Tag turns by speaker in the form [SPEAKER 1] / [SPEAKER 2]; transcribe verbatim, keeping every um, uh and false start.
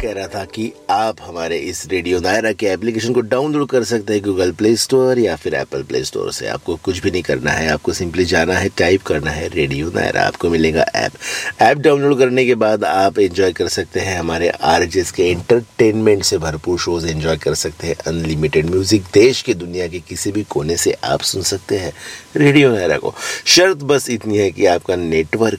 [SPEAKER 1] कह रहा था कि आप हमारे इस रेडियो नायरा के एप्लीकेशन को डाउनलोड कर सकते हैं गूगल प्ले स्टोर या फिर एप्पल प्ले स्टोर से। आपको कुछ भी नहीं करना है, आपको सिंपली जाना है, टाइप करना है रेडियो नायरा, आपको मिलेगा ऐप। ऐप डाउनलोड करने के बाद आप एंजॉय कर सकते हैं हमारे आरजेस के एंटरटेनमेंट से भरपूर शोज एंजॉय कर सकते हैं। अनलिमिटेड म्यूजिक देश की दुनिया के किसी भी कोने से आप सुन सकते हैं रेडियो नायरा को। शर्त बस इतनी है कि आपका नेटवर्क